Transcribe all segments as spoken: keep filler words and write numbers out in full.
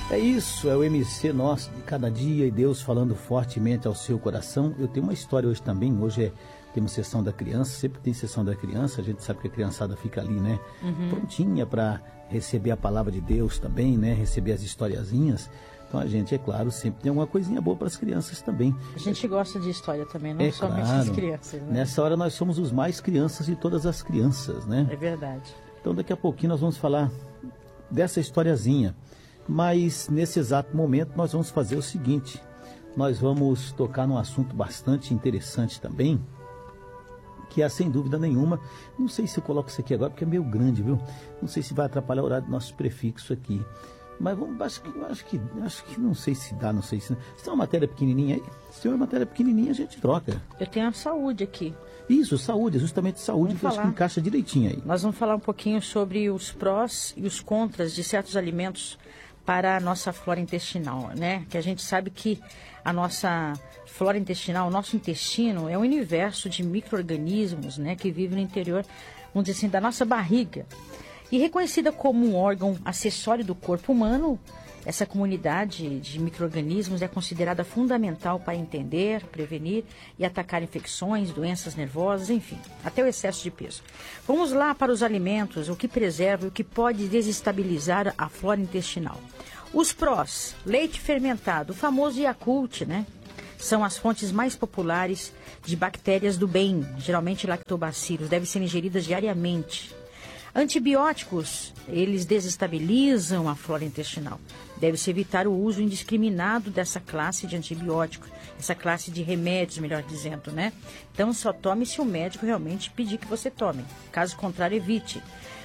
É isso, é o M C nosso de cada dia e Deus falando fortemente ao seu coração. Eu tenho uma história hoje também, hoje é, temos sessão da criança, sempre tem sessão da criança, a gente sabe que a criançada fica ali, né, uhum. prontinha para receber a palavra de Deus também, né, receber as historiazinhas. Então a gente, é claro, sempre tem alguma coisinha boa para as crianças também. A gente gosta de história também, não é somente claro, as crianças, né? Nessa hora nós somos os mais crianças de todas as crianças, né? É verdade. Então daqui a pouquinho nós vamos falar dessa historiazinha. Mas nesse exato momento nós vamos fazer o seguinte, nós vamos tocar num assunto bastante interessante também, que é sem dúvida nenhuma, não sei se eu coloco isso aqui agora porque é meio grande, viu? Não sei se vai atrapalhar o horário do nosso prefixo aqui. Mas vamos, acho que, acho que, acho que não sei se dá, não sei se... Se tem uma matéria pequenininha aí, se tem uma matéria pequenininha a gente troca. Eu tenho a saúde aqui. Isso, saúde, justamente saúde, vamos que falar. Acho que encaixa direitinho aí. Nós vamos falar um pouquinho sobre os prós e os contras de certos alimentos para a nossa flora intestinal, né? Que a gente sabe que a nossa flora intestinal, o nosso intestino é um universo de micro-organismos, né? Que vivem no interior, vamos dizer assim, da nossa barriga. E reconhecida como um órgão acessório do corpo humano, essa comunidade de micro-organismos é considerada fundamental para entender, prevenir e atacar infecções, doenças nervosas, enfim, até o excesso de peso. Vamos lá para os alimentos, o que preserva e o que pode desestabilizar a flora intestinal. Os prós, leite fermentado, o famoso Yakult, né? São as fontes mais populares de bactérias do bem, geralmente lactobacilos, devem ser ingeridas diariamente. Antibióticos, eles desestabilizam a flora intestinal. Deve-se evitar o uso indiscriminado dessa classe de antibióticos, essa classe de remédios, melhor dizendo, né? Então, só tome se o médico realmente pedir que você tome. Caso contrário, evite.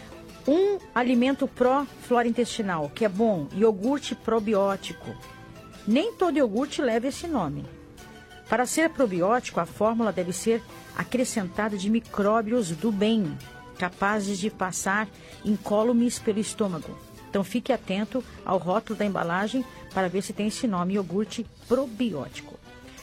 Um alimento pró-flora intestinal, que é bom, iogurte probiótico. Nem todo iogurte leva esse nome. Para ser probiótico, a fórmula deve ser acrescentada de micróbios do bem, capazes de passar incólumes pelo estômago. Então fique atento ao rótulo da embalagem para ver se tem esse nome, iogurte probiótico.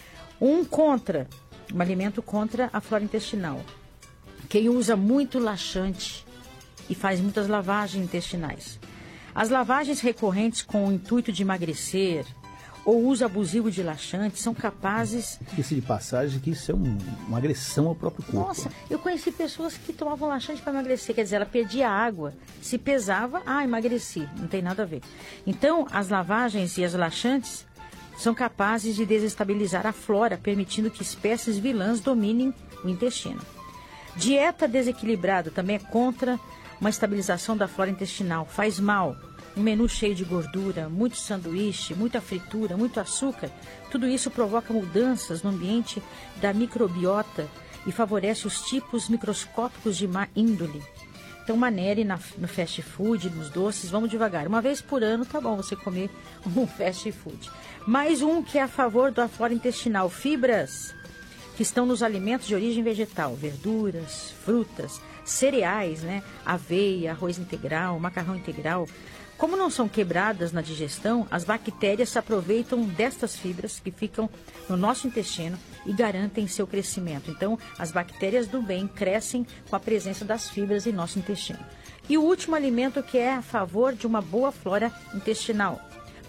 Um contra, um alimento contra a flora intestinal. Quem usa muito laxante e faz muitas lavagens intestinais. As lavagens recorrentes com o intuito de emagrecer ou uso abusivo de laxantes são capazes... Diga-se de passagem que isso é um, uma agressão ao próprio corpo. Nossa, eu conheci pessoas que tomavam laxante para emagrecer, quer dizer, ela perdia água, se pesava, ah, emagreci, não tem nada a ver. Então, as lavagens e as laxantes são capazes de desestabilizar a flora, permitindo que espécies vilãs dominem o intestino. Dieta desequilibrada também é contra uma estabilização da flora intestinal, faz mal. Um menu cheio de gordura, muito sanduíche, muita fritura, muito açúcar, tudo isso provoca mudanças no ambiente da microbiota e favorece os tipos microscópicos de má índole. Então, manere na, no fast food, nos doces, vamos devagar. Uma vez por ano tá bom você comer um fast food. Mais um que é a favor da flora intestinal, fibras, que estão nos alimentos de origem vegetal, verduras, frutas, cereais, né? Aveia, arroz integral, macarrão integral. Como não são quebradas na digestão, as bactérias se aproveitam destas fibras que ficam no nosso intestino e garantem seu crescimento. Então, as bactérias do bem crescem com a presença das fibras em nosso intestino. E o último alimento que é a favor de uma boa flora intestinal,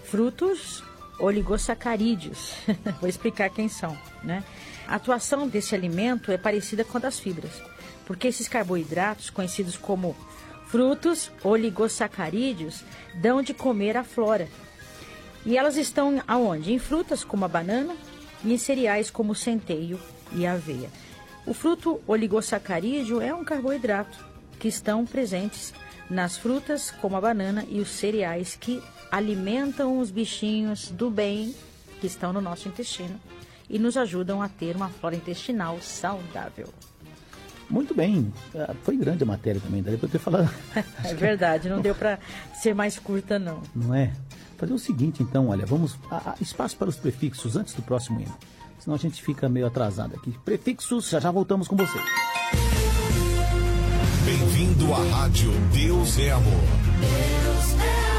frutos oligosacarídeos. Vou explicar quem são, né? A atuação desse alimento é parecida com a das fibras, porque esses carboidratos, conhecidos como frutos oligosacarídeos, dão de comer à flora. E elas estão aonde? Em frutas como a banana e em cereais como o centeio e a aveia. O fruto oligosacarídeo é um carboidrato que estão presentes nas frutas como a banana e os cereais que alimentam os bichinhos do bem que estão no nosso intestino e nos ajudam a ter uma flora intestinal saudável. Muito bem, foi grande a matéria também, daí para eu ter falado. É verdade, não deu para ser mais curta não. Não é? Fazer o seguinte então, olha, vamos, a, a, espaço para os prefixos antes do próximo hino, senão a gente fica meio atrasado aqui. Prefixos, já já voltamos com vocês. Bem-vindo à Rádio Deus é Amor. Deus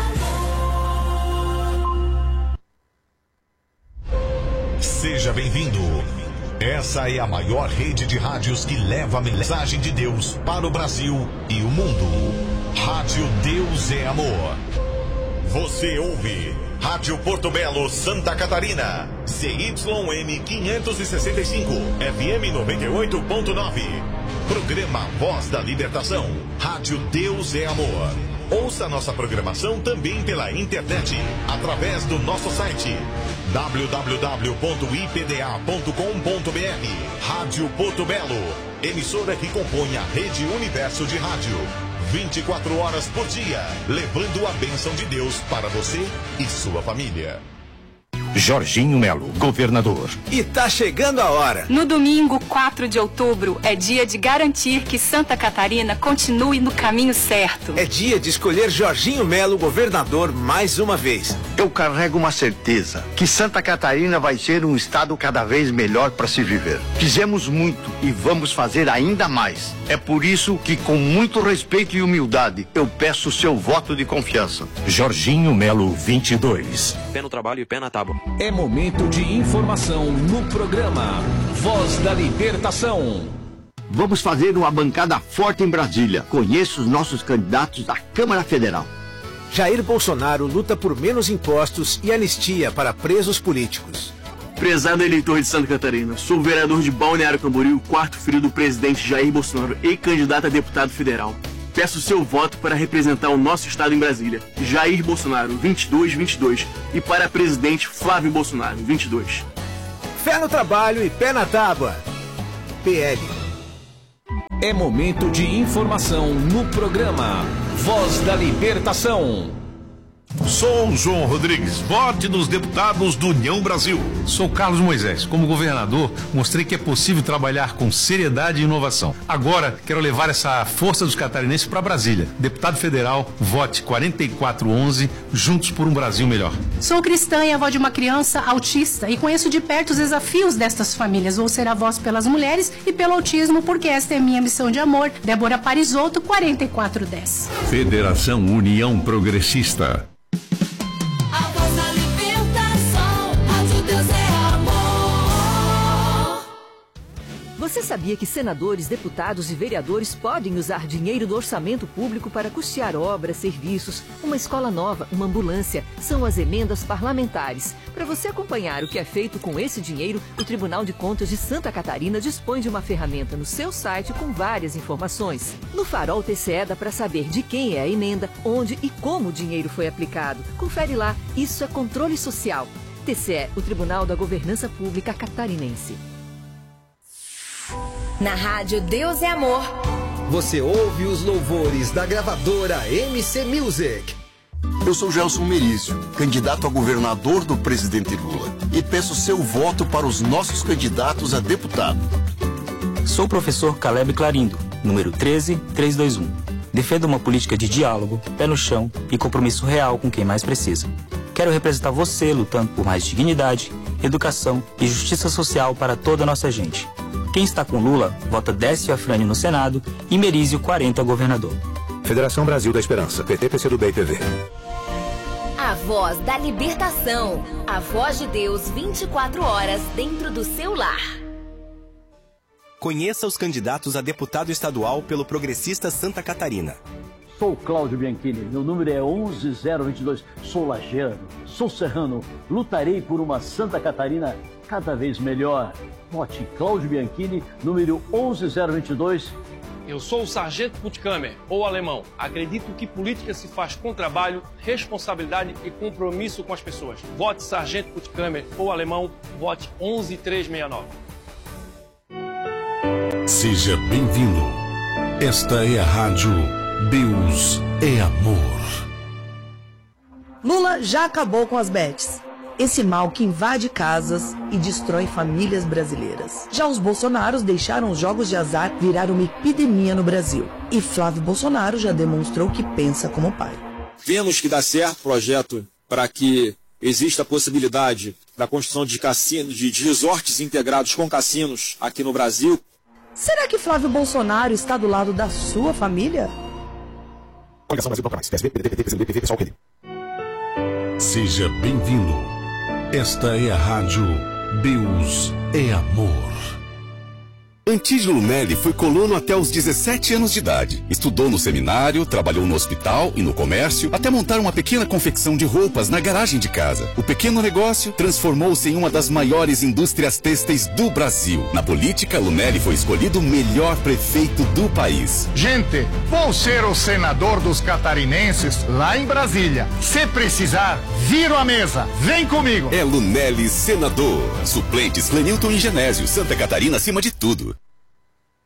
é amor. Seja bem-vindo. Essa é a maior rede de rádios que leva a mensagem de Deus para o Brasil e o mundo. Rádio Deus é Amor. Você ouve Rádio Porto Belo, Santa Catarina. Z Y M quinhentos e sessenta e cinco, F M noventa e oito ponto nove. Programa Voz da Libertação. Rádio Deus é Amor. Ouça nossa programação também pela internet, através do nosso site w w w ponto i p d a ponto com ponto b r. Rádio Porto Belo, emissora que compõe a Rede Universo de Rádio. vinte e quatro horas por dia, levando a bênção de Deus para você e sua família. Jorginho Melo, governador. E tá chegando a hora. No domingo, quatro de outubro, é dia de garantir que Santa Catarina continue no caminho certo. É dia de escolher Jorginho Melo, governador, mais uma vez. Eu carrego uma certeza, que Santa Catarina vai ser um estado cada vez melhor para se viver. Fizemos muito e vamos fazer ainda mais. É por isso que, com muito respeito e humildade, eu peço o seu voto de confiança. Jorginho Melo, vinte e dois. Pé no trabalho e pé na tábua. É momento de informação no programa Voz da Libertação. Vamos fazer uma bancada forte em Brasília. Conheço os nossos candidatos à Câmara Federal. Jair Bolsonaro luta por menos impostos e anistia para presos políticos. Prezado eleitor de Santa Catarina, sou o vereador de Balneário Camboriú, quarto filho do presidente Jair Bolsonaro e candidato a deputado federal. Peço seu voto para representar o nosso estado em Brasília, Jair Bolsonaro, vinte e dois vinte e dois, e para presidente Flávio Bolsonaro, vinte e dois. Fé no trabalho e pé na tábua. P L. É momento de informação no programa Voz da Libertação. Sou João Rodrigues, vote nos deputados do União Brasil. Sou Carlos Moisés. Como governador, mostrei que é possível trabalhar com seriedade e inovação. Agora, quero levar essa força dos catarinenses para Brasília. Deputado federal, vote quarenta e quatro onze, juntos por um Brasil melhor. Sou cristã e avó de uma criança autista e conheço de perto os desafios destas famílias. Vou ser a voz pelas mulheres e pelo autismo, porque esta é minha missão de amor. Débora Parisotto, quarenta e quatro dez. Federação União Progressista. Você sabia que senadores, deputados e vereadores podem usar dinheiro do orçamento público para custear obras, serviços, uma escola nova, uma ambulância? São as emendas parlamentares. Para você acompanhar o que é feito com esse dinheiro, o Tribunal de Contas de Santa Catarina dispõe de uma ferramenta no seu site com várias informações. No Farol T C E dá para saber de quem é a emenda, onde e como o dinheiro foi aplicado. Confere lá, isso é controle social. T C E, o Tribunal da Governança Pública Catarinense. Na rádio Deus é Amor. Você ouve os louvores da gravadora M C Music. Eu sou Gelson Merício, candidato a governador do presidente Lula, e peço seu voto para os nossos candidatos a deputado. Sou o professor Caleb Clarindo, número treze trezentos e vinte e um. Defendo uma política de diálogo, pé no chão e compromisso real com quem mais precisa. Quero representar você lutando por mais dignidade, educação e justiça social para toda a nossa gente. Quem está com Lula, vota Décio Afrânio no Senado e Merizio quarenta governador. Federação Brasil da Esperança, P T, P C do B e P V. A voz da libertação. A voz de Deus vinte e quatro horas dentro do seu lar. Conheça os candidatos a deputado estadual pelo Progressista Santa Catarina. Sou Cláudio Bianchini, meu número é onze zero vinte e dois. Sou lajeano, sou serrano, lutarei por uma Santa Catarina cada vez melhor. Vote Cláudio Bianchini, número onze zero vinte e dois. Eu sou o Sargento Puttkamer, ou alemão. Acredito que política se faz com trabalho, responsabilidade e compromisso com as pessoas. Vote Sargento Puttkamer, ou alemão, vote onze três seis nove. Seja bem-vindo. Esta é a rádio Deus é Amor. Lula já acabou com as bets. Esse mal que invade casas e destrói famílias brasileiras. Já os Bolsonaros deixaram os jogos de azar virar uma epidemia no Brasil. E Flávio Bolsonaro já demonstrou que pensa como pai. Vemos que dá certo o projeto para que exista a possibilidade da construção de cassinos, de resorts integrados com cassinos aqui no Brasil. Será que Flávio Bolsonaro está do lado da sua família? Seja bem-vindo. Esta é a rádio Deus é Amor. Antídio Lunelli foi colono até os dezessete anos de idade. Estudou no seminário, trabalhou no hospital e no comércio, até montar uma pequena confecção de roupas na garagem de casa. O pequeno negócio transformou-se em uma das maiores indústrias têxteis do Brasil. Na política, Lunelli foi escolhido o melhor prefeito do país. Gente, vou ser o senador dos catarinenses lá em Brasília. Se precisar, viro a mesa. Vem comigo. É Lunelli senador. Suplentes Clenilton e Genésio. Santa Catarina acima de tudo.